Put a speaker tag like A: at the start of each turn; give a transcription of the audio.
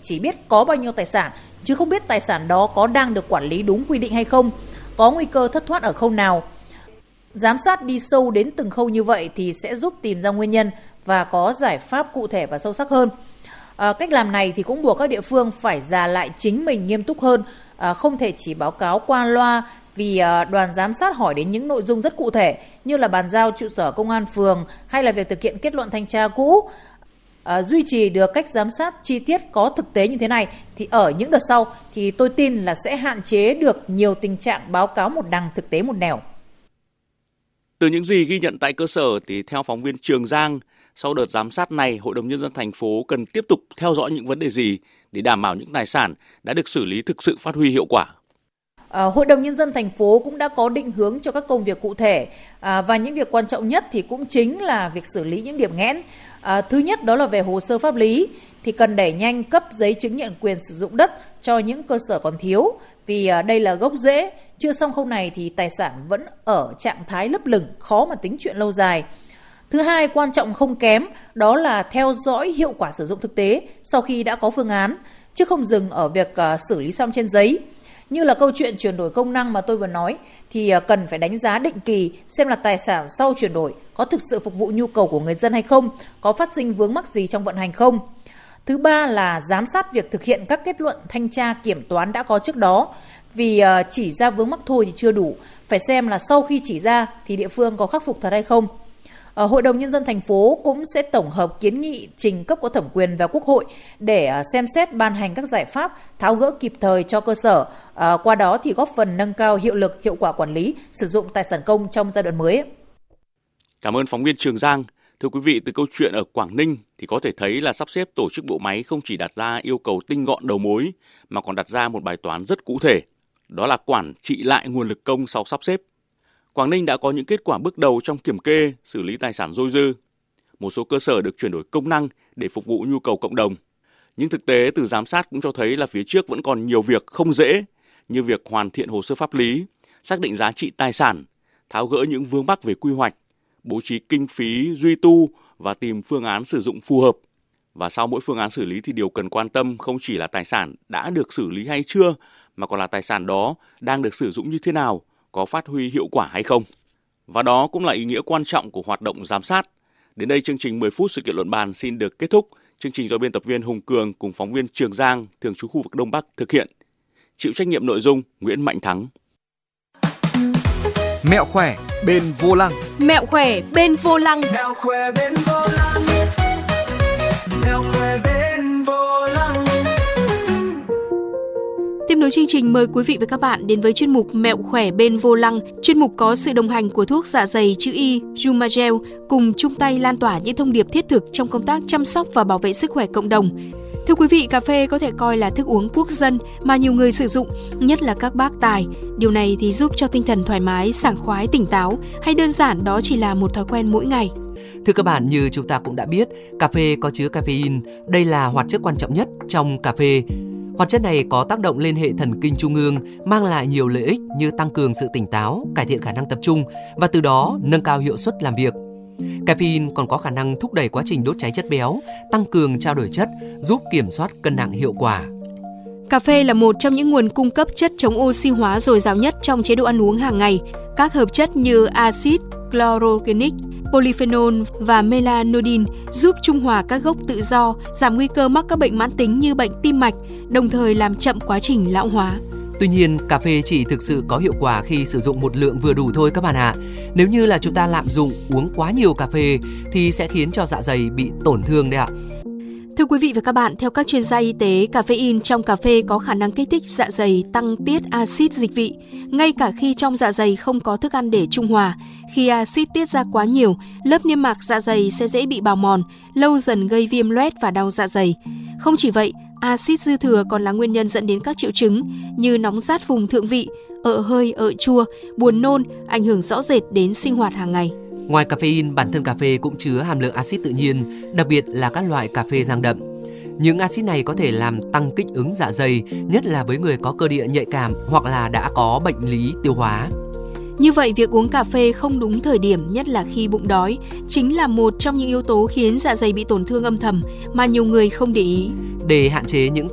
A: chỉ biết có bao nhiêu tài sản, chứ không biết tài sản đó có đang được quản lý đúng quy định hay không, có nguy cơ thất thoát ở khâu nào. Giám sát đi sâu đến từng khâu như vậy thì sẽ giúp tìm ra nguyên nhân và có giải pháp cụ thể và sâu sắc hơn. Cách làm này thì cũng buộc các địa phương phải rà lại chính mình nghiêm túc hơn, không thể chỉ báo cáo qua loa, vì đoàn giám sát hỏi đến những nội dung rất cụ thể như là bàn giao trụ sở công an phường hay là việc thực hiện kết luận thanh tra cũ. Duy trì được cách giám sát chi tiết có thực tế như thế này thì ở những đợt sau thì tôi tin là sẽ hạn chế được nhiều tình trạng báo cáo một đằng thực tế một nẻo.
B: Từ những gì ghi nhận tại cơ sở thì theo phóng viên Trường Giang, sau đợt giám sát này, Hội đồng Nhân dân thành phố cần tiếp tục theo dõi những vấn đề gì để đảm bảo những tài sản đã được xử lý thực sự phát huy hiệu quả.
A: Hội đồng Nhân dân thành phố cũng đã có định hướng cho các công việc cụ thể, và những việc quan trọng nhất thì cũng chính là việc xử lý những điểm nghẽn. Thứ nhất đó là về hồ sơ pháp lý thì cần đẩy nhanh cấp giấy chứng nhận quyền sử dụng đất cho những cơ sở còn thiếu, vì đây là gốc rễ, chưa xong khâu này thì tài sản vẫn ở trạng thái lấp lửng, khó mà tính chuyện lâu dài. Thứ hai, quan trọng không kém, đó là theo dõi hiệu quả sử dụng thực tế sau khi đã có phương án, chứ không dừng ở việc xử lý xong trên giấy. Như là câu chuyện chuyển đổi công năng mà tôi vừa nói, thì cần phải đánh giá định kỳ xem là tài sản sau chuyển đổi có thực sự phục vụ nhu cầu của người dân hay không, có phát sinh vướng mắc gì trong vận hành không. Thứ ba là giám sát việc thực hiện các kết luận thanh tra kiểm toán đã có trước đó, vì chỉ ra vướng mắc thôi thì chưa đủ, phải xem là sau khi chỉ ra thì địa phương có khắc phục thật hay không. Hội đồng Nhân dân thành phố cũng sẽ tổng hợp kiến nghị trình cấp có thẩm quyền vào Quốc hội để xem xét ban hành các giải pháp tháo gỡ kịp thời cho cơ sở, qua đó thì góp phần nâng cao hiệu lực, hiệu quả quản lý sử dụng tài sản công trong giai đoạn mới.
B: Cảm ơn phóng viên Trường Giang. Thưa quý vị, từ câu chuyện ở Quảng Ninh thì có thể thấy là sắp xếp tổ chức bộ máy không chỉ đặt ra yêu cầu tinh gọn đầu mối mà còn đặt ra một bài toán rất cụ thể, đó là quản trị lại nguồn lực công sau sắp xếp. Quảng Ninh đã có những kết quả bước đầu trong kiểm kê, xử lý tài sản dôi dư. Một số cơ sở được chuyển đổi công năng để phục vụ nhu cầu cộng đồng. Nhưng thực tế từ giám sát cũng cho thấy là phía trước vẫn còn nhiều việc không dễ, như việc hoàn thiện hồ sơ pháp lý, xác định giá trị tài sản, tháo gỡ những vướng mắc về quy hoạch, bố trí kinh phí duy tu và tìm phương án sử dụng phù hợp. Và sau mỗi phương án xử lý thì điều cần quan tâm không chỉ là tài sản đã được xử lý hay chưa, mà còn là tài sản đó đang được sử dụng như thế nào, có phát huy hiệu quả hay không. Và đó cũng là ý nghĩa quan trọng của hoạt động giám sát. Đến đây chương trình 10 phút sự kiện luận bàn xin được kết thúc. Chương trình do biên tập viên Hùng Cường cùng phóng viên Trường Giang, thường trú khu vực Đông Bắc thực hiện. Chịu trách nhiệm nội dung Nguyễn Mạnh Thắng.
C: Mẹo khỏe bên vô lăng.
D: Mẹo khỏe bên vô lăng.
E: Mẹo khỏe bên vô lăng. Mẹo khỏe bên vô lăng.
D: Tiếp nối chương trình, mời quý vị và các bạn đến với chuyên mục Mẹo khỏe bên vô lăng. Chuyên mục có sự đồng hành của thuốc dạ dày chữ Y Jumagel cùng chung tay lan tỏa những thông điệp thiết thực trong công tác chăm sóc và bảo vệ sức khỏe cộng đồng. Thưa quý vị, cà phê có thể coi là thức uống quốc dân mà nhiều người sử dụng, nhất là các bác tài. Điều này thì giúp cho tinh thần thoải mái, sảng khoái, tỉnh táo, hay đơn giản đó chỉ là một thói quen mỗi ngày.
F: Thưa các bạn, như chúng ta cũng đã biết, cà phê có chứa caffeine. Đây là hoạt chất quan trọng nhất trong cà phê. Hoạt chất này có tác động lên hệ thần kinh trung ương, mang lại nhiều lợi ích như tăng cường sự tỉnh táo, cải thiện khả năng tập trung và từ đó nâng cao hiệu suất làm việc. Caffeine còn có khả năng thúc đẩy quá trình đốt cháy chất béo, tăng cường trao đổi chất, giúp kiểm soát cân nặng hiệu quả.
D: Cà phê là một trong những nguồn cung cấp chất chống oxy hóa dồi dào nhất trong chế độ ăn uống hàng ngày. Các hợp chất như axit chlorogenic, polyphenol và melanodin giúp trung hòa các gốc tự do, giảm nguy cơ mắc các bệnh mãn tính như bệnh tim mạch, đồng thời làm chậm quá trình lão hóa.
F: Tuy nhiên, cà phê chỉ thực sự có hiệu quả khi sử dụng một lượng vừa đủ thôi các bạn ạ. Nếu như là chúng ta lạm dụng uống quá nhiều cà phê thì sẽ khiến cho dạ dày bị tổn thương đấy ạ.
D: Thưa quý vị và các bạn, theo các chuyên gia y tế, caffeine trong cà phê có khả năng kích thích dạ dày, tăng tiết axit dịch vị, ngay cả khi trong dạ dày không có thức ăn để trung hòa. Khi axit tiết ra quá nhiều, lớp niêm mạc dạ dày sẽ dễ bị bào mòn, lâu dần gây viêm loét và đau dạ dày. Không chỉ vậy, axit dư thừa còn là nguyên nhân dẫn đến các triệu chứng như nóng rát vùng thượng vị, ợ hơi, ợ chua, buồn nôn, ảnh hưởng rõ rệt đến sinh hoạt hàng ngày.
F: Ngoài caffeine, bản thân cà phê cũng chứa hàm lượng axit tự nhiên, đặc biệt là các loại cà phê rang đậm. Những axit này có thể làm tăng kích ứng dạ dày, nhất là với người có cơ địa nhạy cảm hoặc là đã có bệnh lý tiêu hóa.
D: Như vậy, việc uống cà phê không đúng thời điểm, nhất là khi bụng đói, chính là một trong những yếu tố khiến dạ dày bị tổn thương âm thầm mà nhiều người không để ý.
F: Để hạn chế những